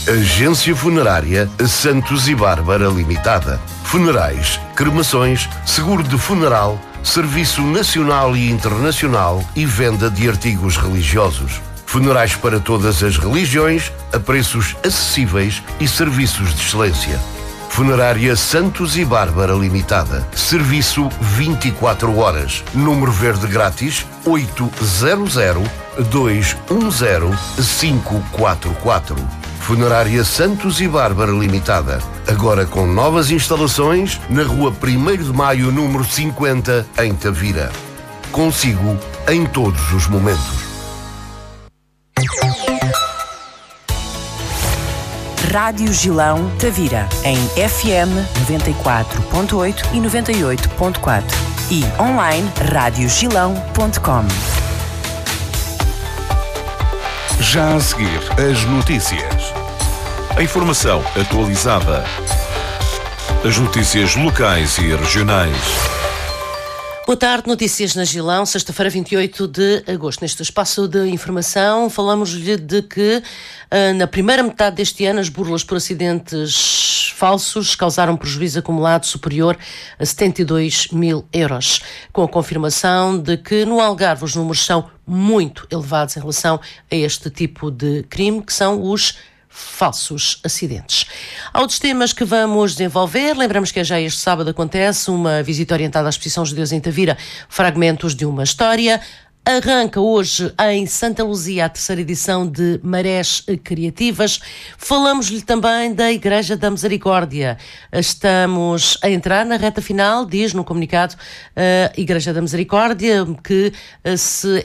Agência Funerária Santos e Bárbara Limitada. Funerais, cremações, seguro de funeral, serviço nacional e internacional e venda de artigos religiosos. Funerais para todas as religiões, a preços acessíveis e serviços de excelência. Funerária Santos e Bárbara Limitada. Serviço 24 horas. Número verde grátis 800-210-544. Funerária Santos e Bárbara Limitada. Agora com novas instalações na Rua 1º de Maio, número 50, em Tavira. Consigo em todos os momentos. Rádio Gilão Tavira, em FM 94.8 e 98.4 e online radiogilão.com. Já a seguir, as notícias. A informação atualizada. As notícias locais e regionais. Boa tarde, notícias na Gilão, sexta-feira 28 de agosto. Neste espaço de informação falamos-lhe de que na primeira metade deste ano as burlas por acidentes falsos causaram prejuízo acumulado superior a 72 mil euros, com a confirmação de que no Algarve os números são muito elevados em relação a este tipo de crime, que são os falsos acidentes. Há outros temas que vamos desenvolver. Lembramos que já este sábado acontece uma visita orientada à exposição Judeus em Tavira, fragmentos de uma história. Arranca hoje em Santa Luzia a terceira edição de Marés Criativas. Falamos-lhe também da Igreja da Misericórdia. Estamos a entrar na reta final, diz no comunicado a Igreja da Misericórdia, que se